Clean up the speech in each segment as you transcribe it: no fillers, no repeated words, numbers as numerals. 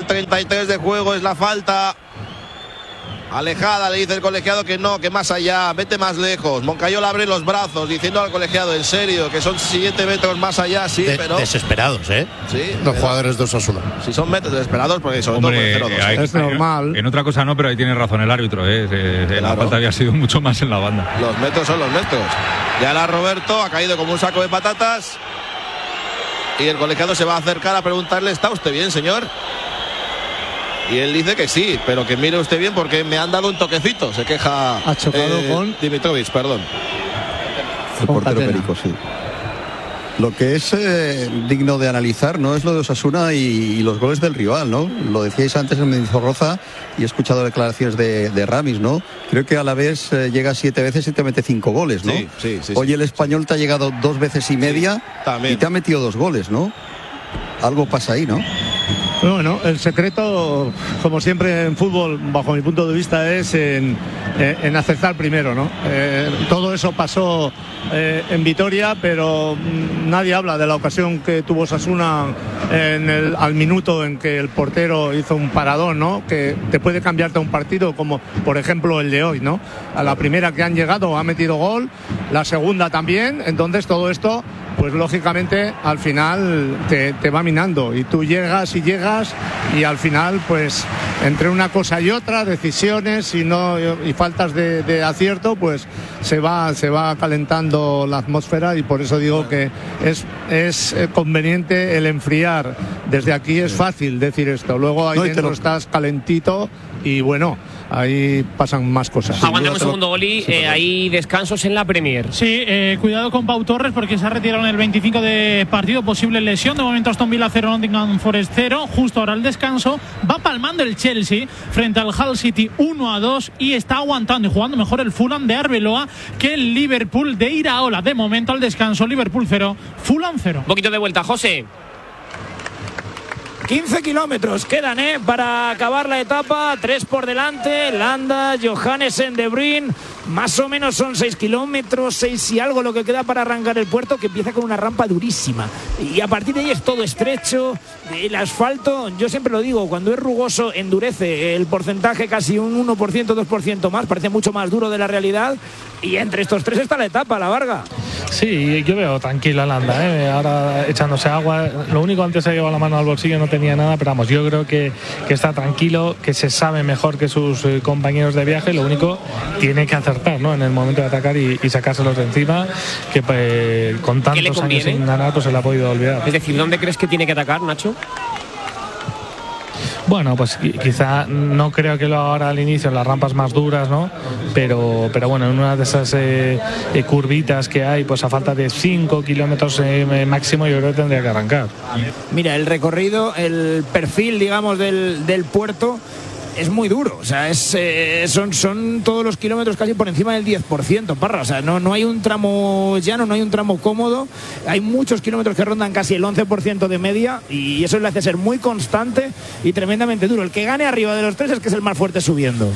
33 de juego, es la falta. Alejada, le dice el colegiado que no, que más allá, vete más lejos. Moncayola abre los brazos diciendo al colegiado, en serio, que son 7 metros más allá, sí, pero... Desesperados, ¿eh? Sí, los jugadores de Osasuna. Si son metros desesperados, porque sobre todo por el 0-2. Es normal. En otra cosa no, pero ahí tiene razón el árbitro, ¿eh? La falta había sido mucho más en la banda. Los metros son los metros. Ya la Roberto ha caído como un saco de patatas. Y el colegiado se va a acercar a preguntarle, ¿está usted bien, señor? Y él dice que sí, pero que mire usted bien porque me han dado un toquecito. Se queja. Ha chocado con Dimitrovic, perdón. El portero Perico, sí. Lo que es digno de analizar, ¿no?, es lo de Osasuna y los goles del rival, ¿no? Lo decíais antes en Mendizorroza y he escuchado declaraciones de Ramis, ¿no? Creo que Alavés llega 7 veces y te mete 5 goles, ¿no? Sí. Hoy el Español te ha llegado 2 veces y media y te ha metido 2 goles, ¿no? Algo pasa ahí, ¿no? Bueno, el secreto, como siempre en fútbol, bajo mi punto de vista, es en acertar primero, ¿no? Todo eso pasó en Vitoria, pero nadie habla de la ocasión que tuvo Osasuna al minuto en que el portero hizo un paradón, ¿no? Que te puede cambiarte un partido, como por ejemplo el de hoy, ¿no? A la primera que han llegado ha metido gol, la segunda también, entonces todo esto, pues lógicamente al final te va minando y tú llegas y al final pues entre una cosa y otra, decisiones y faltas de acierto, pues se va calentando la atmósfera y por eso digo que es conveniente el enfriar. Desde aquí es fácil decir esto, luego ahí dentro estás calentito y bueno, ahí pasan más cosas. Aguántame un segundo, Oli. Hay descansos en la Premier. Sí, cuidado con Pau Torres porque se ha retirado en el 25 de partido, posible lesión. De momento Aston Villa 0, Nottingham Forest 0. Justo ahora el descanso. Va palmando el Chelsea frente al Hull City 1-2 y está aguantando y jugando mejor el Fulham de Arbeloa que el Liverpool de Iraola. De momento al descanso, Liverpool 0, Fulham 0. Un poquito de vuelta, José. 15 kilómetros quedan para acabar la etapa, 3 por delante, Landa, Johannesen, De Bruyne, más o menos son 6 kilómetros, 6 y algo lo que queda para arrancar el puerto, que empieza con una rampa durísima y a partir de ahí es todo estrecho. El asfalto, yo siempre lo digo, cuando es rugoso endurece el porcentaje casi un 1%, 2% más, parece mucho más duro de la realidad y entre estos 3 está la etapa, la Varga. Sí, yo veo tranquila Landa, ahora echándose agua. Lo único, antes se ha llevado la mano al bolsillo, no tenía nada, pero vamos, yo creo que está tranquilo, que se sabe mejor que sus compañeros de viaje. Lo único, tiene que acertar, ¿no?, en el momento de atacar y sacárselos de encima, que con tantos años sin ganar pues se le ha podido olvidar. Es decir, ¿dónde crees que tiene que atacar, Nacho? Bueno, pues quizá no creo que lo haga al inicio en las rampas más duras, ¿no? Pero bueno, en una de esas curvitas que hay, pues a falta de 5 kilómetros máximo, yo creo que tendría que arrancar. Mira, el recorrido, el perfil, digamos, del puerto es muy duro, o sea, son todos los kilómetros casi por encima del 10%, Parra, o sea, no hay un tramo llano, no hay un tramo cómodo, hay muchos kilómetros que rondan casi el 11% de media y eso le hace ser muy constante y tremendamente duro. El que gane arriba de los 3 es que es el más fuerte subiendo.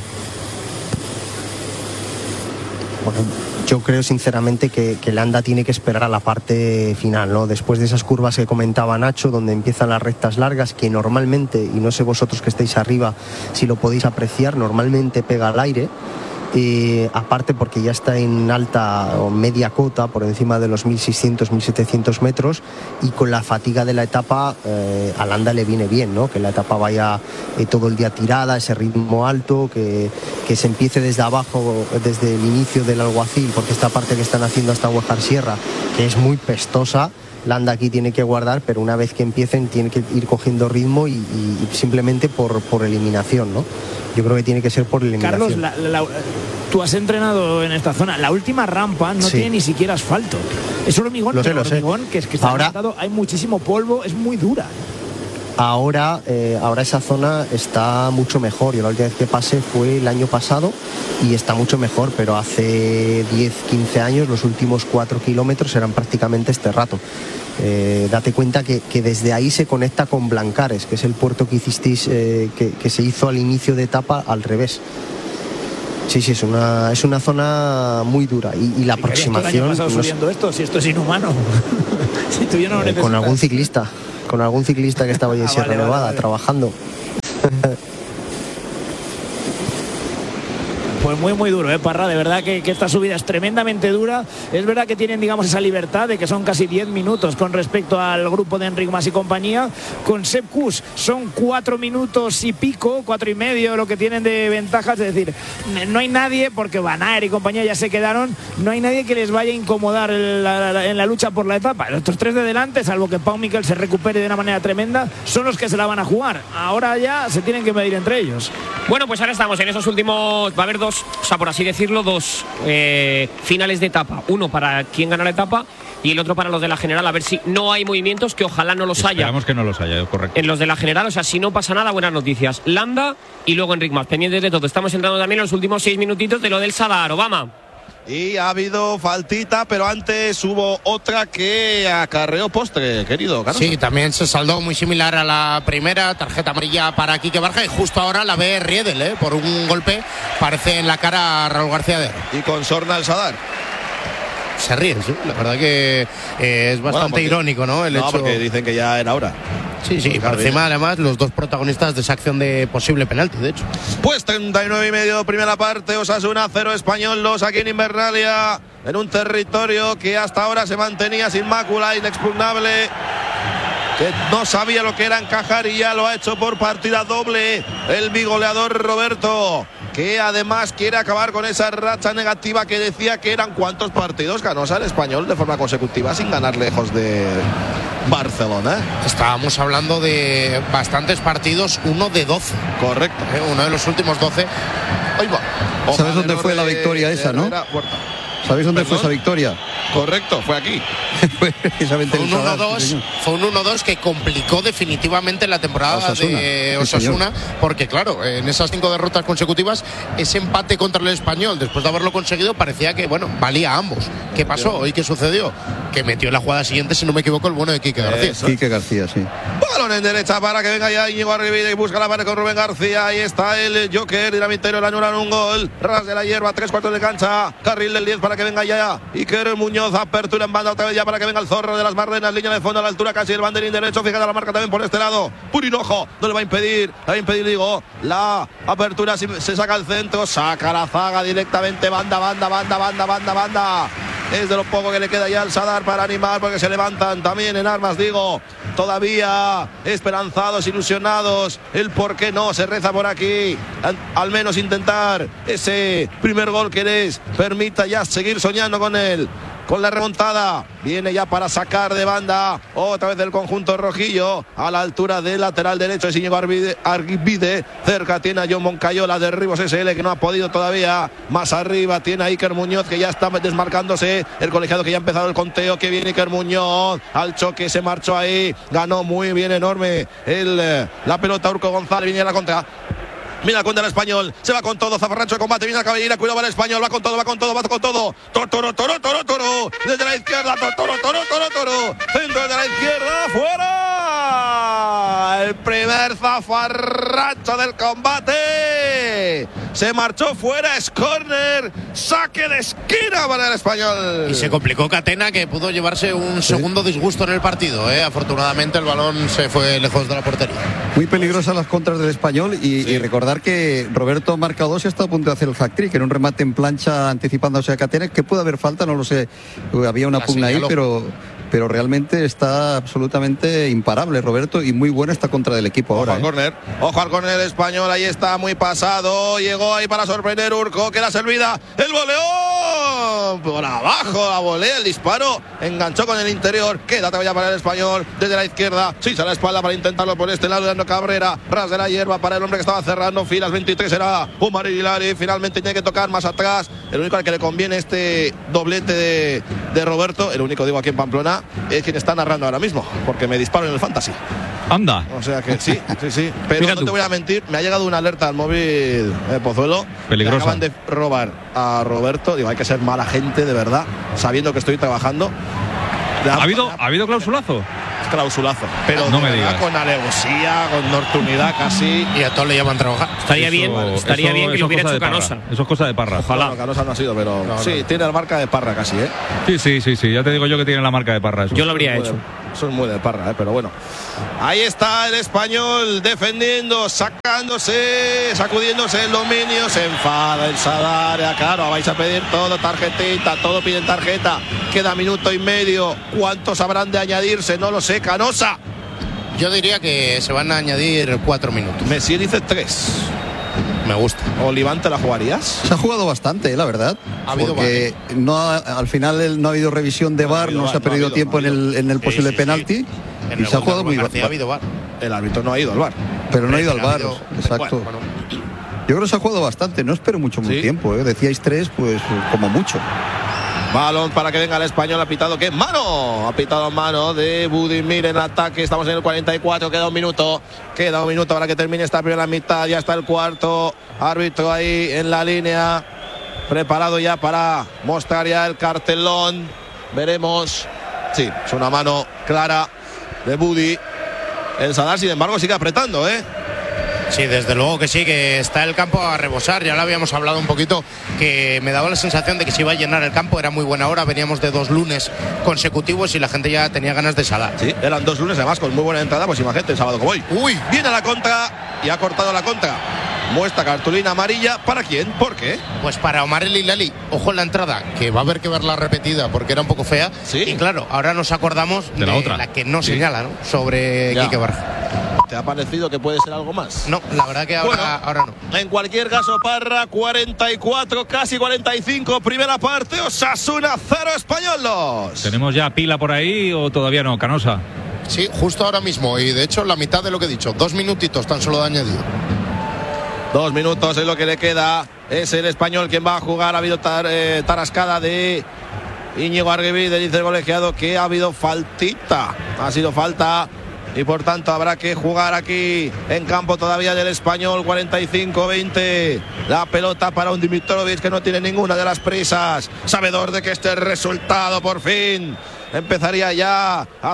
Bueno, yo creo sinceramente que Landa tiene que esperar a la parte final, ¿no? Después de esas curvas que comentaba Nacho, donde empiezan las rectas largas, que normalmente, y no sé vosotros que estáis arriba si lo podéis apreciar, normalmente pega al aire. Aparte porque ya está en alta o media cota, por encima de los 1.600-1.700 metros, y con la fatiga de la etapa a Landa le viene bien, ¿no? Que la etapa vaya todo el día tirada, ese ritmo alto, que se empiece desde abajo, desde el inicio del Alguacil, porque esta parte que están haciendo hasta Huejar Sierra, que es muy pestosa, Landa aquí tiene que guardar, pero una vez que empiecen tiene que ir cogiendo ritmo y simplemente por eliminación, ¿no? Yo creo que tiene que ser por eliminación. Carlos, tú has entrenado en esta zona. La última rampa no tiene ni siquiera asfalto. Es un hormigón, hormigón que está levantado, hay muchísimo polvo, es muy dura. Ahora esa zona está mucho mejor. Yo la última vez que pasé fue el año pasado y está mucho mejor, pero hace 10-15 años los últimos 4 kilómetros eran prácticamente este rato. Date cuenta que desde ahí se conecta con Blancares, que es el puerto que hicisteis, que se hizo al inicio de etapa al revés. Sí, es una zona muy dura y la aproximación. ¿Qué año subiendo esto? Si esto es inhumano. Si tú ya no con algún ciclista que estaba ahí en Sierra Nevada trabajando. Pues muy duro, Parra, de verdad que esta subida es tremendamente dura. Es verdad que tienen, digamos, esa libertad de que son casi 10 minutos con respecto al grupo de Enric Mas y compañía. Con Sepp Kuss son 4 minutos y pico, 4 y medio lo que tienen de ventajas. Es decir, no hay nadie, porque Van Aert y compañía ya se quedaron, no hay nadie que les vaya a incomodar en la lucha por la etapa. Estos 3 de delante, salvo que Pau Mikel se recupere de una manera tremenda, son los que se la van a jugar. Ahora ya se tienen que medir entre ellos. Bueno, pues ahora estamos en esos últimos, va a haber dos, o sea, por así decirlo, dos finales de etapa. Uno para quien gana la etapa y el otro para los de la general. A ver si no hay movimientos, que ojalá no los haya. Esperamos que no los haya, correcto. En los de la general, o sea, si no pasa nada, buenas noticias. Landa y luego Enric Mas, pendientes de todo. Estamos entrando también en los últimos 6 minutitos de lo del Sadar. Obama. Y ha habido faltita, pero antes hubo otra que acarreó postre, querido Carlos. Sí, también se saldó muy similar a la primera, tarjeta amarilla para Quique Barja, y justo ahora la ve Riedel, por un golpe, parece en la cara a Raúl García Derro. Y con sorna al Sadar. Se ríen, sí, la verdad que es bastante irónico, ¿no? El hecho... porque dicen que ya era hora. Sí, por encima además los dos protagonistas de esa acción de posible penalti, de hecho. Pues 39,5 primera parte, Osasuna 0, Español 2 aquí en Invernalia, en un territorio que hasta ahora se mantenía sin mácula, inexpugnable, que no sabía lo que era encajar y ya lo ha hecho por partida doble el bigoleador Roberto, que además quiere acabar con esa racha negativa que decía que eran cuántos partidos ganó al Español de forma consecutiva sin ganar lejos de Barcelona. Estábamos hablando de bastantes partidos, uno de 12. Correcto. Uno de los últimos 12. Ahí va. ¿Sabes dónde fue la victoria esa, no? ¿Sabéis dónde fue esa victoria? Correcto, fue aquí. Fue precisamente fue un 1-2, fue un 1-2 que complicó definitivamente la temporada de Osasuna, porque claro, en esas 5 derrotas consecutivas, ese empate contra el Español, después de haberlo conseguido, parecía que, bueno, valía a ambos. ¿Qué pasó? ¿Y qué sucedió? Que metió en la jugada siguiente, si no me equivoco, el bueno de Quique García. Quique García, sí. Balón en derecha para que venga ya Íñigo Arribide y busca la pared con Rubén García. Ahí está el Joker, Dinamitero, le anulan un gol. Ras de la hierba, 3/4 de cancha. Carril del 10 para que venga ya Iker Muñoz, apertura en banda otra vez ya para que venga el Zorro de las Mardenas, línea de fondo a la altura casi el banderín derecho, fíjate la marca también por este lado, Purinojo, no le va a impedir, digo, la apertura, si se saca al centro, saca la zaga directamente, banda, es de lo poco que le queda ya al Sadar para animar, porque se levantan también en armas, digo, todavía esperanzados, ilusionados, el por qué no, se reza por aquí, al menos intentar ese primer gol que les permita ya seguir soñando con él. Con la remontada, viene ya para sacar de banda, otra vez del conjunto rojillo, a la altura del lateral derecho es Íñigo Arribide, cerca tiene a John Moncayola de Ribos SL, que no ha podido todavía, más arriba tiene a Iker Muñoz, que ya está desmarcándose, el colegiado que ya ha empezado el conteo, que viene Iker Muñoz, al choque se marchó ahí, ganó muy bien, enorme, la pelota Urco González, viene a la contra. Mira contra el Español, se va con todo, zafarrancho de combate, viene la cabellera, cuidado para el Español, va con todo, Toro, desde la izquierda, Toro, centro de la izquierda, fuera, el primer zafarrancho del combate, se marchó fuera, es córner, saque de esquina para el Español. Y se complicó Catena, que pudo llevarse un segundo disgusto en el partido, afortunadamente el balón se fue lejos de la portería. Muy peligrosas las contras del Español y recordar que Roberto marca 2 y está a punto de hacer el hat-trick en un remate en plancha anticipándose a Catena, que puede haber falta, no lo sé, había una pugna ahí, pero realmente está absolutamente imparable Roberto, y muy buena esta contra del equipo ahora. Ojo al córner Español, ahí está muy pasado, llegó ahí para sorprender Urco, queda servida, el voleo por abajo, la volea, el disparo, enganchó con el interior, queda todavía para el Español, desde la izquierda, se a la espalda para intentarlo por este lado, dando Cabrera, ras de la hierba para el hombre que estaba cerrando filas, 23 era Umar Hilari, finalmente tiene que tocar más atrás, el único al que le conviene este doblete de Roberto, el único digo aquí en Pamplona, es quien está narrando ahora mismo, porque me disparo en el Fantasy. Anda. O sea que sí. Pero no te voy a mentir, me ha llegado una alerta al móvil Pozuelo. Peligrosa. Me acaban de robar a Roberto. Digo, hay que ser mala gente de verdad, sabiendo que estoy trabajando. ¿Ha habido clausulazo? Clausulazo, pero no me digas, con alevosía, con nocturnidad casi, y a todos le llaman trabajar. Estaría bien que lo hubiera hecho Canosa. Eso es cosa de Parra. Ojalá. No, Canosa no ha sido, pero sí, tiene la marca de Parra casi, Sí, ya te digo yo que tiene la marca de Parra. Eso. Yo lo habría hecho. Son muy de Parra, pero bueno. Ahí está el Español defendiendo, sacándose, sacudiéndose el dominio. Se enfada el Sadar. Claro, vais a pedir todo, tarjetita, todo piden tarjeta. Queda minuto y medio. ¿Cuántos habrán de añadirse? No lo sé, Canosa. Yo diría que se van a añadir 4 minutos. Messi dice 3. Me gusta. Oliván, ¿te la jugarías? Se ha jugado bastante, la verdad. Porque al final no ha habido revisión de VAR, no se ha perdido tiempo en el posible penalti. Y se ha jugado muy bien. Ha habido VAR. El árbitro no ha ido al VAR. Pero no ha ido al VAR, exacto. Bueno. Yo creo que se ha jugado bastante, no espero mucho tiempo. Decíais 3, pues como mucho. Balón para que venga el Español, ha pitado que mano, ha pitado mano de Budimir en ataque. Estamos en el 44, queda un minuto para que termine esta primera mitad. Ya está el cuarto árbitro ahí en la línea, preparado ya para mostrar ya el cartelón. Veremos. Sí, es una mano clara de Budi. El Sadar, sin embargo, sigue apretando, Sí, desde luego que sí, que está el campo a rebosar. Ya lo habíamos hablado un poquito, que me daba la sensación de que se iba a llenar el campo. Era muy buena hora, veníamos de 2 lunes consecutivos y la gente ya tenía ganas de Sadar. Sí, eran 2 lunes además con muy buena entrada. Pues imagínate el sábado como hoy. Uy, viene la contra y ha cortado la contra. Muestra cartulina amarilla. ¿Para quién? ¿Por qué? Pues para Omar El Hilali. Ojo en la entrada, que va a haber que verla repetida porque era un poco fea. ¿Sí? Y claro, ahora nos acordamos de la otra, la que no señala, ¿no? Sobre Quique Barja. ¿Te ha parecido que puede ser algo más? No, la verdad que ahora no. En cualquier caso, Parra, 44, casi 45, primera parte, Osasuna 0, Español 2. ¿Tenemos ya pila por ahí o todavía no, Canosa? Sí, justo ahora mismo, y de hecho la mitad de lo que he dicho, 2 minutitos tan solo de añadido. 2 minutos es lo que le queda. Es el Español quien va a jugar. Ha habido tarascada de Íñigo Arguibide, dice el colegiado que ha habido faltita. Ha sido falta y por tanto habrá que jugar aquí en campo todavía del Español. 45-20. La pelota para un Dimitrovic que no tiene ninguna de las prisas. Sabedor de que este resultado por fin empezaría ya a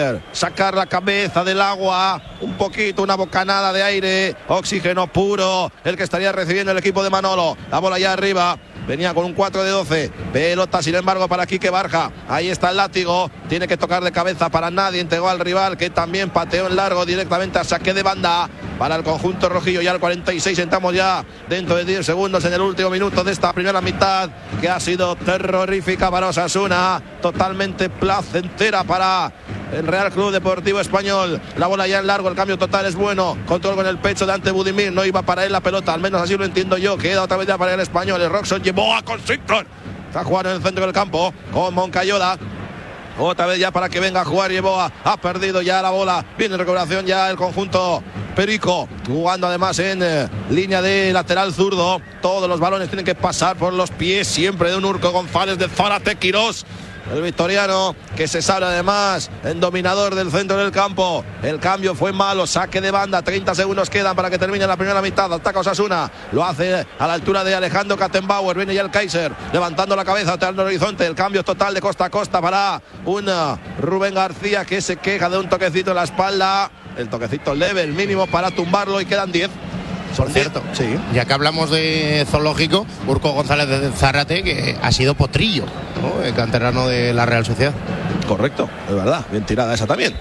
sacar la cabeza del agua, un poquito, una bocanada de aire, oxígeno puro, el que estaría recibiendo el equipo de Manolo. La bola ya arriba, venía con un 4 de 12, pelota sin embargo para Quique Barja, ahí está el látigo, tiene que tocar de cabeza para nadie, entregó al rival que también pateó en largo directamente a saque de banda para el conjunto rojillo. Ya al 46, entramos ya dentro de 10 segundos en el último minuto de esta primera mitad que ha sido terrorífica para Osasuna, totalmente placentera para el Real Club Deportivo Español. La bola ya en largo, el cambio total es bueno, control con el pecho de ante Budimir, no iba para él la pelota, al menos así lo entiendo yo, queda otra vez ya para el Español. El Roxon llevó a Consictor, está jugando en el centro del campo con Moncayola. Otra vez ya para que venga a jugar Yeboa. Ha perdido ya la bola. Viene en recuperación ya el conjunto Perico. Jugando además en línea de lateral zurdo. Todos los balones tienen que pasar por los pies siempre de un Urco González, de Zárate Quirós. El victoriano que se sale además en dominador del centro del campo. El cambio fue malo, saque de banda, 30 segundos quedan para que termine la primera mitad. Ataca Osasuna, lo hace a la altura de Alejandro Kattenbauer. Viene ya el Kaiser levantando la cabeza hacia el horizonte. El cambio total de costa a costa para un Rubén García que se queja de un toquecito en la espalda. El toquecito leve, el mínimo para tumbarlo, y quedan 10. Por cierto, sí, ya que hablamos de zoológico, Urco González de Zárate, que ha sido potrillo, ¿no? El canterano de la Real Sociedad. Correcto, es verdad, bien tirada esa también.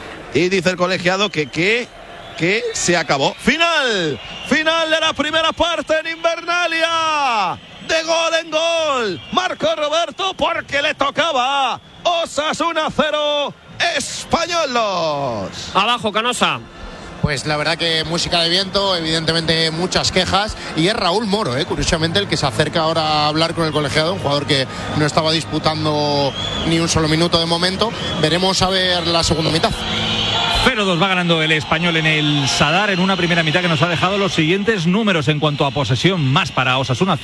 Y dice el colegiado que se acabó. Final de la primera parte en Invernalia. De gol en gol, marcó Roberto porque le tocaba. Osasuna 0, Español 2. Abajo, Canosa. Pues la verdad que música de viento, evidentemente muchas quejas, y es Raúl Moro, curiosamente, el que se acerca ahora a hablar con el colegiado, un jugador que no estaba disputando ni un solo minuto de momento. Veremos a ver la segunda mitad. 0-2 va ganando el Español en el Sadar, en una primera mitad que nos ha dejado los siguientes números en cuanto a posesión: más para Osasuna,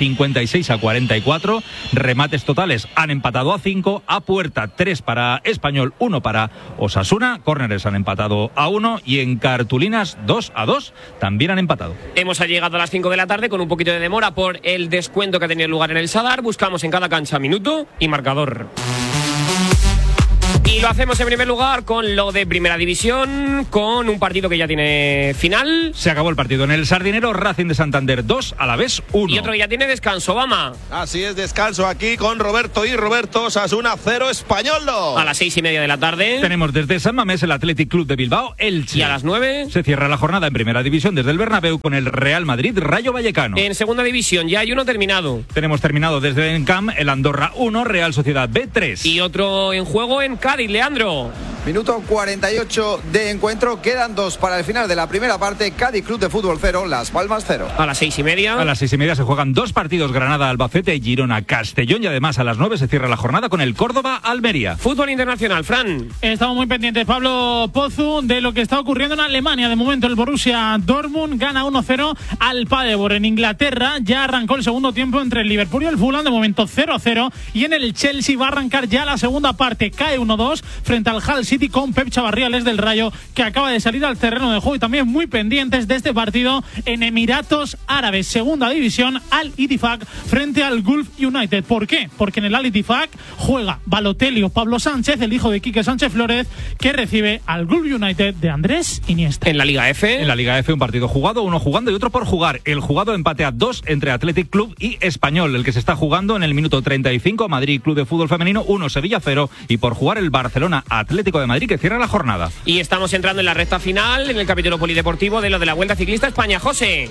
56-44, remates totales han empatado a 5, a puerta 3 para Español, 1 para Osasuna, córneres han empatado a 1 y en cartulinas 2-2 también han empatado. Hemos llegado a las 5 de la tarde con un poquito de demora por el descuento que ha tenido lugar en el Sadar. Buscamos en cada cancha minuto y marcador. Y Lo hacemos en primer lugar con lo de Primera División, con un partido que ya tiene final. Se acabó el partido en el Sardinero, Racing de Santander 2, Alavés 1. Y otro que ya tiene descanso, Obama. Así es, descanso aquí con Roberto y Roberto. Osasuna 0, Español 2. A las 6:30 de la tarde. Tenemos desde San Mamés el Athletic Club de Bilbao, Elche. Y a las 9 se cierra la jornada en Primera División desde el Bernabéu con el Real Madrid Rayo Vallecano. En Segunda División ya hay uno terminado. Tenemos terminado desde el Encamp el Andorra 1, Real Sociedad B 3. Y otro en juego en Cádiz, Leandro. Minuto 48 de encuentro, quedan 2 para el final de la primera parte. Cádiz Club de Fútbol 0, Las Palmas 0. A las 6:30. A las 6:30 se juegan 2 partidos, Granada, Albacete, Girona, Castellón, y además a las 9 se cierra la jornada con el Córdoba, Almería. Fútbol internacional, Fran. Estamos muy pendientes, Pablo Pozu, de lo que está ocurriendo en Alemania. De momento el Borussia Dortmund gana 1-0 al Paderborn. En Inglaterra ya arrancó el segundo tiempo entre el Liverpool y el Fulham, de momento 0-0. Y en el Chelsea va a arrancar ya la segunda parte. Cae 1-2 frente al Hull City con Pep Chavarriales del Rayo, que acaba de salir al terreno de juego. Y también muy pendientes de este partido en Emiratos Árabes, segunda división, Al Ittifaq frente al Gulf United. ¿Por qué? Porque en el Al Ittifaq juega Balotelli o Pablo Sánchez, el hijo de Quique Sánchez Flores, que recibe al Gulf United de Andrés Iniesta. En la Liga F. En la Liga F un partido jugado, uno jugando y otro por jugar. El jugado empate a 2 entre Athletic Club y Español. El que se está jugando en el minuto 35, Madrid Club de Fútbol Femenino 1, Sevilla 0. Y por jugar el Barcelona Atlético de Madrid, que cierra la jornada. Y estamos entrando en la recta final, en el capítulo polideportivo de lo de la Vuelta Ciclista España. José.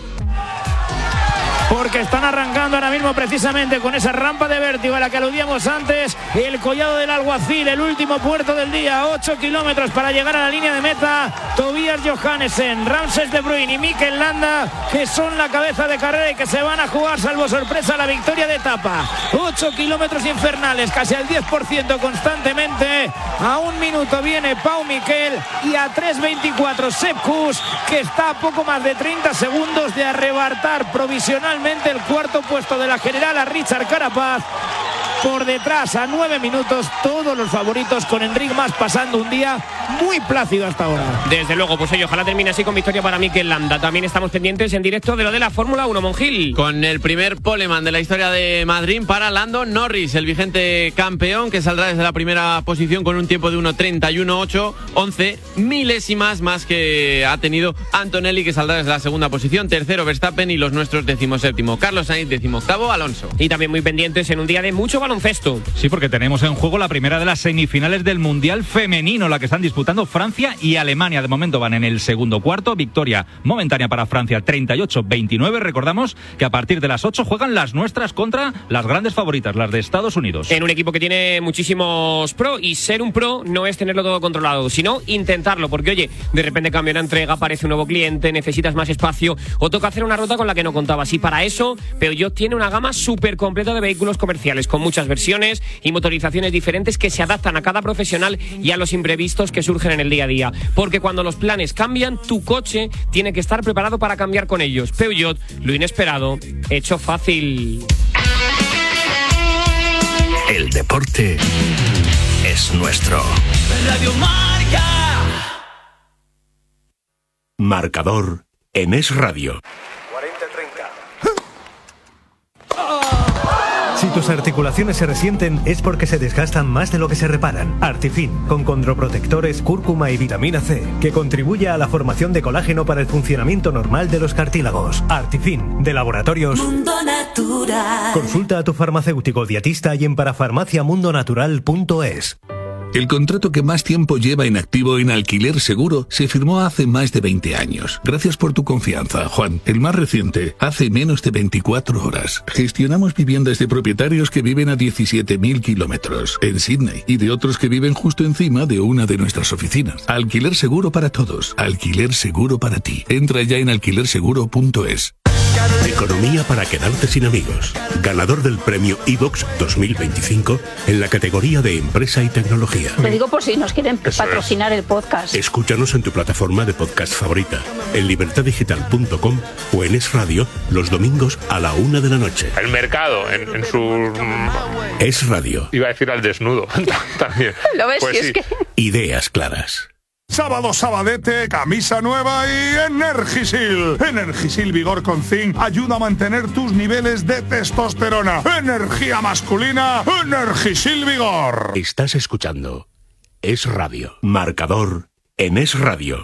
Porque están arrancando ahora mismo precisamente con esa rampa de vértigo a la que aludíamos antes, el Collado del Alguacil, el último puerto del día, 8 kilómetros para llegar a la línea de meta. Tobias Johannesen, Ramses de Bruyne y Mikel Landa, que son la cabeza de carrera y que se van a jugar, salvo sorpresa, la victoria de etapa. 8 kilómetros infernales, casi al 10% constantemente. A 1 minuto viene Pau Miquel y a 3:24 Sepp Kuss, que está a poco más de 30 segundos de arrebatar provisionalmente el cuarto puesto de la general a Richard Carapaz. Por detrás, a 9 minutos, todos los favoritos, con Enric Mas pasando un día muy plácido hasta ahora. Desde luego, pues oye, ojalá termine así con victoria para Mikel Landa. También estamos pendientes en directo de lo de la Fórmula 1, Monjil. Con el primer poleman de la historia de Madrid para Lando Norris, el vigente campeón, que saldrá desde la primera posición con un tiempo de 1:31.8, 11 milésimas más que ha tenido Antonelli, que saldrá desde la segunda posición. Tercero Verstappen y los nuestros 17º. Carlos Sainz, 18º, Alonso. Y también muy pendientes en un día de mucho baloncesto. Sí, porque tenemos en juego la primera de las semifinales del Mundial Femenino, la que están disputando Francia y Alemania. De momento van en el segundo cuarto. Victoria momentánea para Francia, 38-29. Recordamos que a partir de las 8 juegan las nuestras contra las grandes favoritas, las de Estados Unidos. En un equipo que tiene muchísimos pro, y ser un pro no es tenerlo todo controlado, sino intentarlo, porque oye, de repente cambia una entrega, aparece un nuevo cliente, necesitas más espacio o toca hacer una ruta con la que no contabas. Y para eso, Peugeot tiene una gama súper completa de vehículos comerciales, con muchas versiones y motorizaciones diferentes que se adaptan a cada profesional y a los imprevistos que surgen en el día a día. Porque cuando los planes cambian, tu coche tiene que estar preparado para cambiar con ellos. Peugeot, lo inesperado, hecho fácil. El deporte es nuestro. Radio Marca. Marcador en Es Radio. Si tus articulaciones se resienten es porque se desgastan más de lo que se reparan. Artifin, con condroprotectores, cúrcuma y vitamina C, que contribuye a la formación de colágeno para el funcionamiento normal de los cartílagos. Artifin, de Laboratorios Mundo Natural. Consulta a tu farmacéutico dietista y en parafarmaciamundonatural.es. El contrato que más tiempo lleva en activo en Alquiler Seguro se firmó hace más de 20 años. Gracias por tu confianza, Juan. El más reciente, hace menos de 24 horas. Gestionamos viviendas de propietarios que viven a 17.000 kilómetros en Sydney y de otros que viven justo encima de una de nuestras oficinas. Alquiler Seguro para todos. Alquiler Seguro para ti. Entra ya en alquilerseguro.es. Economía para quedarte sin amigos. Ganador del premio iVox 2025 en la categoría de Empresa y Tecnología. Lo digo por si nos quieren patrocinar el podcast. Escúchanos en tu plataforma de podcast favorita, en libertadigital.com o en Es Radio los domingos a la 1 de la noche. El mercado en su... Es Radio. Iba a decir al desnudo también. ¿Lo ves? Pues si es que... Ideas claras. Sábado, sabadete, camisa nueva y Energisil. Energisil Vigor con Zinc ayuda a mantener tus niveles de testosterona. Energía masculina, Energisil Vigor. Estás escuchando Es Radio. Marcador en Es Radio.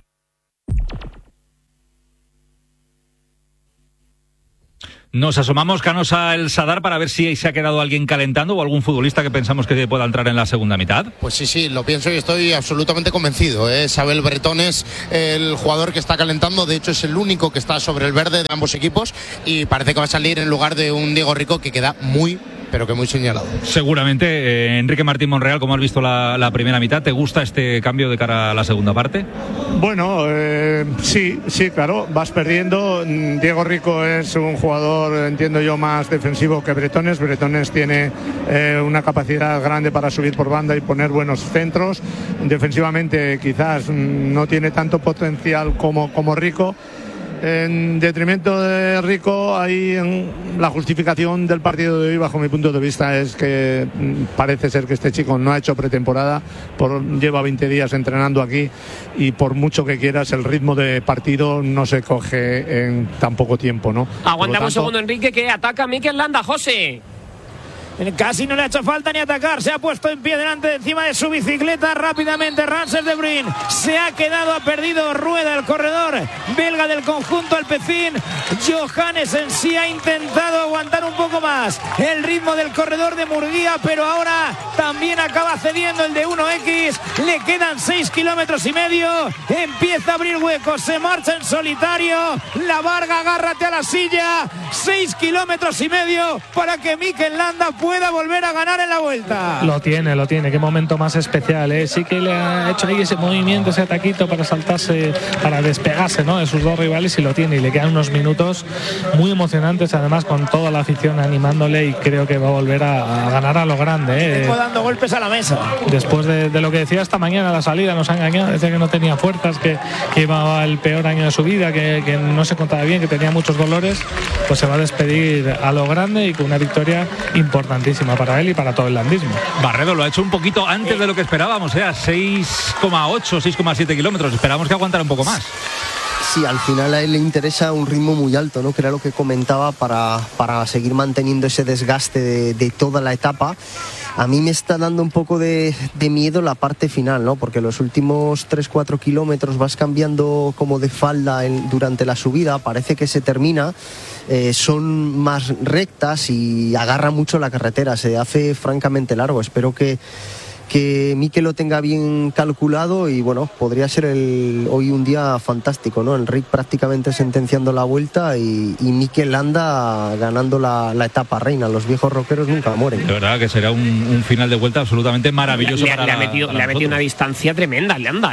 Nos asomamos, Canos, al Sadar para ver si se ha quedado alguien calentando o algún futbolista que pensamos que pueda entrar en la segunda mitad. Pues sí, lo pienso y estoy absolutamente convencido. Sabel Bretón es el jugador que está calentando, de hecho es el único que está sobre el verde de ambos equipos y parece que va a salir en lugar de un Diego Rico que queda muy señalado. Seguramente. Enrique Martín Monreal, ¿cómo has visto la primera mitad? ¿Te gusta este cambio de cara a la segunda parte? Bueno, sí, claro, vas perdiendo. Diego Rico es un jugador, entiendo yo, más defensivo que Bretones. Bretones tiene una capacidad grande para subir por banda y poner buenos centros. Defensivamente quizás no tiene tanto potencial como Rico. En detrimento de Rico, ahí la justificación del partido de hoy, bajo mi punto de vista, es que parece ser que este chico no ha hecho pretemporada, lleva 20 días entrenando aquí y por mucho que quieras, el ritmo de partido no se coge en tan poco tiempo, ¿no? Aguanta un segundo, Enrique, que ataca a Mikel Landa, José. Casi no le ha hecho falta ni atacar, se ha puesto en pie delante encima de su bicicleta rápidamente Ramses de Bruyne, se ha quedado, ha perdido rueda el corredor belga del conjunto alpecín. Johannesen sí ha intentado aguantar un poco más el ritmo del corredor de Murguía, pero ahora también acaba cediendo el de 1X, le quedan 6,5 kilómetros, empieza a abrir huecos, se marcha en solitario, la Varga, agárrate a la silla, 6,5 kilómetros para que Mikel Landa pueda volver a ganar en la vuelta. Lo tiene, qué momento más especial, ¿eh? Sí que le ha hecho ahí ese movimiento, ese ataquito para saltarse, para despegarse, ¿no?, de sus dos rivales, y lo tiene, y le quedan unos minutos muy emocionantes, además con toda la afición animándole, y creo que va a volver a ganar a lo grande, Tengo dando golpes a la mesa. Después de lo que decía esta mañana, la salida nos ha engañado, decía que no tenía fuerzas, que iba el peor año de su vida, que no se contaba bien, que tenía muchos dolores, pues se va a despedir a lo grande y con una victoria importantísima para él y para todo el landismo. Barredo lo ha hecho un poquito antes de lo que esperábamos, a 6,8, 6,7 kilómetros. Esperamos que aguantara un poco más. Sí, al final a él le interesa un ritmo muy alto, ¿no?, que era lo que comentaba, para seguir manteniendo ese desgaste de toda la etapa. A mí me está dando un poco de miedo la parte final, ¿no?, porque los últimos 3-4 kilómetros vas cambiando como de falda durante la subida, parece que se termina, son más rectas y agarra mucho la carretera, se hace francamente largo. Espero que Mikel lo tenga bien calculado y bueno, podría ser hoy un día fantástico, ¿no? Enric prácticamente sentenciando la vuelta y Mikel Landa ganando la etapa reina. Los viejos rockeros nunca mueren. De verdad que será un final de vuelta absolutamente maravilloso. Le ha metido una distancia tremenda, Landa,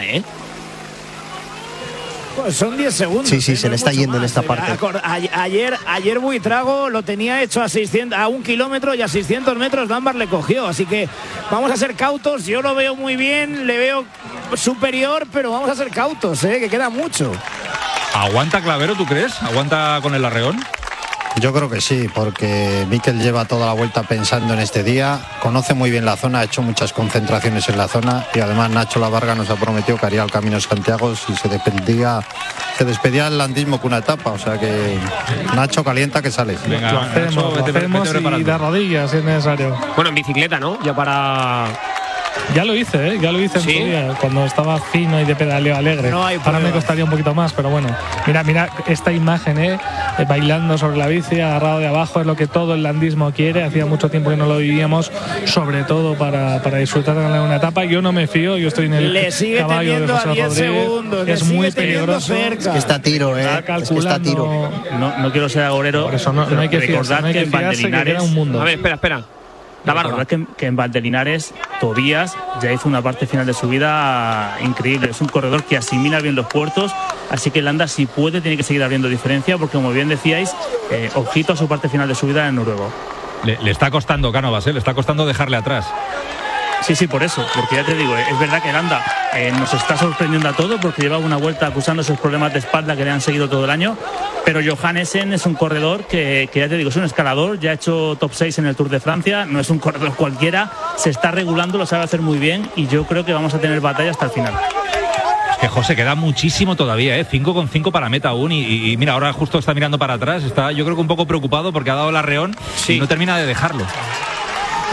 Pues son 10 segundos. Sí, se le está yendo en esta parte. Ayer Buitrago lo tenía hecho a 1 kilómetro y a 600 metros Dunbar le cogió. Así que vamos a ser cautos. Yo lo veo muy bien, le veo superior, pero vamos a ser cautos, que queda mucho. ¿Aguanta Clavero, tú crees? ¿Aguanta con el arreón? Yo creo que sí, porque Mikel lleva toda la vuelta pensando en este día, conoce muy bien la zona, ha hecho muchas concentraciones en la zona y además Nacho Lavarga nos ha prometido que haría el Camino Santiago si se despedía el landismo con una etapa, o sea que Nacho calienta que sales. Venga, lo hacemos y de rodillas si es necesario. Bueno, en bicicleta, ¿no? Ya lo hice, en su día, cuando estaba fino y de pedaleo alegre. Ahora me costaría un poquito más, pero bueno. Mira esta imagen, bailando sobre la bici, agarrado de abajo, es lo que todo el landismo quiere. Hacía mucho tiempo que no lo vivíamos, sobre todo para disfrutar de una etapa. Yo no me fío, yo estoy en el caballo de José Rodríguez. Segundos, es muy peligroso. Es que está a tiro, está a tiro. No quiero ser agorero. Por eso no hay que fiarse, recordar que en Valdelinares un mundo. A ver, espera. Recordad que en Valdelinares Tobías ya hizo una parte final de su vida increíble. Es un corredor que asimila bien los puertos, así que Landa, si puede, tiene que seguir abriendo diferencia, porque como bien decíais, ojito a su parte final de su vida en noruego. Le está costando, Cánovas, le está costando dejarle atrás. Sí, por eso, porque ya te digo, es verdad que Landa nos está sorprendiendo a todos, porque lleva una vuelta acusando esos problemas de espalda que le han seguido todo el año, pero Johannesen es un corredor que ya te digo, es un escalador, ya ha hecho top 6 en el Tour de Francia, no es un corredor cualquiera, se está regulando, lo sabe hacer muy bien y yo creo que vamos a tener batalla hasta el final. Es que José, queda muchísimo todavía, 5,5 para meta aún y mira, ahora justo está mirando para atrás, está yo creo que un poco preocupado porque ha dado el arreón y no termina de dejarlo.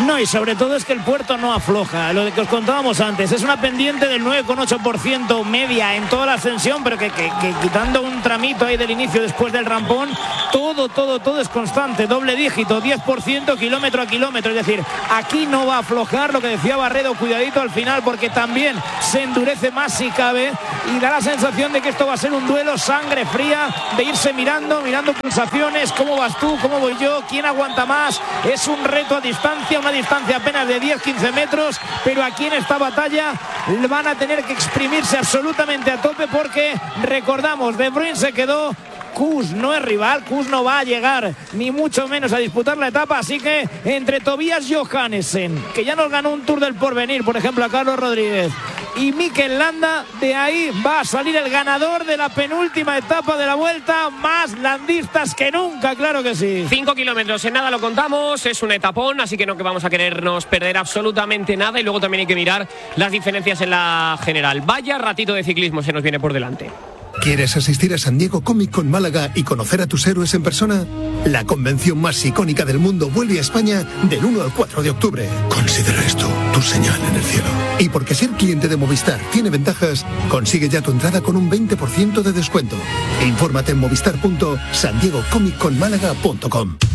No, y sobre todo es que el puerto no afloja, lo que os contábamos antes, es una pendiente del 9,8% media en toda la ascensión, pero que quitando un tramito ahí del inicio después del rampón, todo es constante, doble dígito, 10% kilómetro a kilómetro, es decir, aquí no va a aflojar, lo que decía Barredo, cuidadito al final porque también se endurece más si cabe y da la sensación de que esto va a ser un duelo sangre fría, de irse mirando pulsaciones, cómo vas tú, cómo voy yo, quién aguanta más, es un reto a distancia, una distancia apenas de 10-15 metros, pero aquí en esta batalla van a tener que exprimirse absolutamente a tope porque recordamos, De Bruyne se quedó, Kuss no es rival, Kuss no va a llegar ni mucho menos a disputar la etapa, así que entre Tobias Johannesen, que ya nos ganó un Tour del Porvenir, por ejemplo a Carlos Rodríguez, y Mikel Landa, de ahí va a salir el ganador de la penúltima etapa de la Vuelta, más landistas que nunca, claro que sí. 5 kilómetros, en nada lo contamos, es un etapón, así que no que vamos a querernos perder absolutamente nada y luego también hay que mirar las diferencias en la general. Vaya ratito de ciclismo se nos viene por delante. ¿Quieres asistir a San Diego Comic Con Málaga y conocer a tus héroes en persona? La convención más icónica del mundo vuelve a España del 1 al 4 de octubre. Considera esto tu señal en el cielo. Y porque ser cliente de Movistar tiene ventajas, consigue ya tu entrada con un 20% de descuento. Infórmate en movistar.sandiegocomicconmálaga.com.